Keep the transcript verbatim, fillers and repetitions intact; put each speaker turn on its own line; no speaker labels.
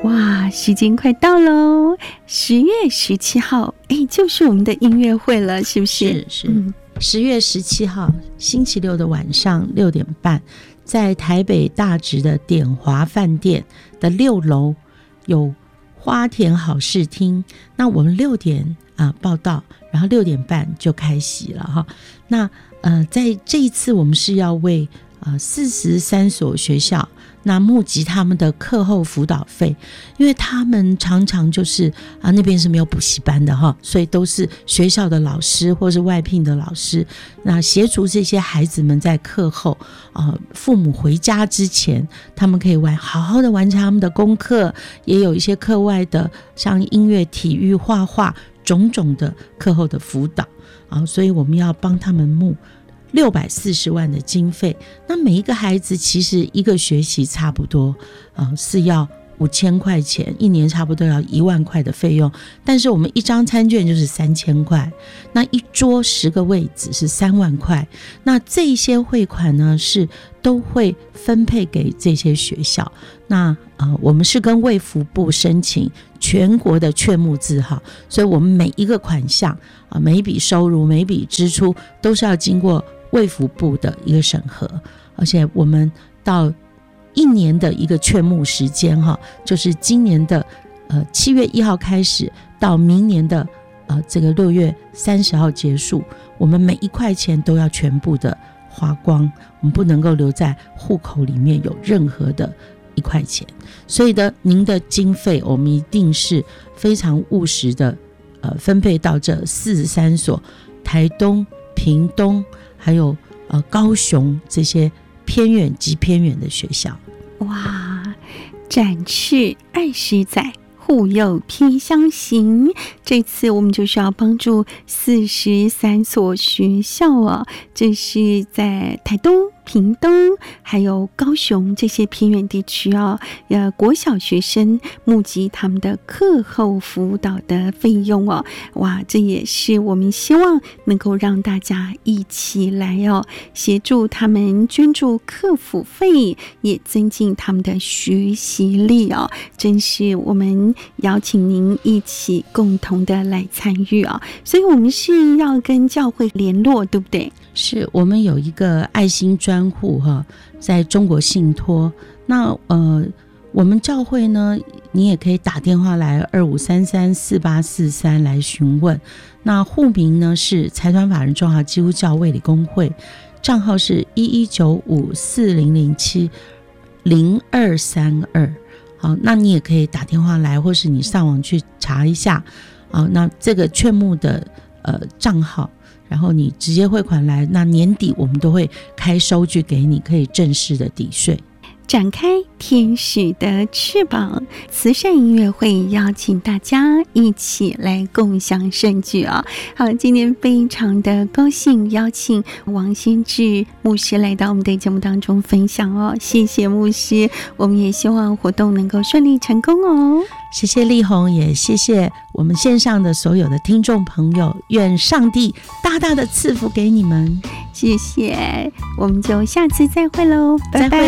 哇，时间快到喽，十月十七号，哎，就是我们的音乐会了，是不是？
是是，嗯，十月十七号星期六的晚上六点半，在台北大直的典华饭店的六楼有花田好视厅。那我们六点啊、呃、报到，然后六点半就开席了哈。那呃，在这一次我们是要为呃四十三所学校那募集他们的课后辅导费，因为他们常常就是啊那边是没有补习班的哈，所以都是学校的老师或是外聘的老师，那协助这些孩子们在课后啊父母回家之前，他们可以完好好的完成他们的功课，也有一些课外的像音乐、体育、画画种种的课后的辅导啊，所以我们要帮他们募六百四十万的经费。那每一个孩子其实一个学期差不多呃是要五千块钱，一年差不多要一万块的费用，但是我们一张餐券就是三千块，那一桌十个位置是三万块。那这些汇款呢是都会分配给这些学校。那呃我们是跟卫福部申请全国的劝募字号，所以我们每一个款项啊、呃、每一笔收入每一笔支出都是要经过卫福部的一个审核，而且我们到一年的一个劝募时间哈，就是今年的呃七月一号开始到明年的呃这个六月三十号结束，我们每一块钱都要全部的花光，我们不能够留在户口里面有任何的一块钱。所以的您的经费我们一定是非常务实的呃分配到这四十三所台东、屏东还有呃高雄这些偏远及偏远的学校。
哇，展翅二十载，护佑偏乡行。这次我们就是要帮助四十三所学校哦，这是在台东、屏东还有高雄这些偏远地区哦，呃，国小学生募集他们的课后辅导的费用哦。哇，这也是我们希望能够让大家一起来哦，协助他们捐助课辅费，也增进他们的学习力哦。真是我们邀请您一起共同的来参与啊、哦，所以我们是要跟教会联络，对不对？
是，我们有一个爱心专户哈，在中国信托。那呃，我们教会呢，你也可以打电话来二五三三四八四三来询问。那户名呢是财团法人中华基督教卫理公会，账号是一一九五四零零七零二三二。好，那你也可以打电话来，或是你上网去查一下啊。那这个劝募的呃账号。然后你直接汇款来，那年底我们都会开收据给你，可以正式的抵税。
展开天使的翅膀慈善音乐会，邀请大家一起来共享盛举啊！好，今天非常的高兴邀请王先志牧师来到我们的节目当中分享哦，谢谢牧师，我们也希望活动能够顺利成功哦。
谢谢丽红，也谢谢我们线上的所有的听众朋友，愿上帝大大的赐福给你们。
谢谢，我们就下次再会喽，拜拜。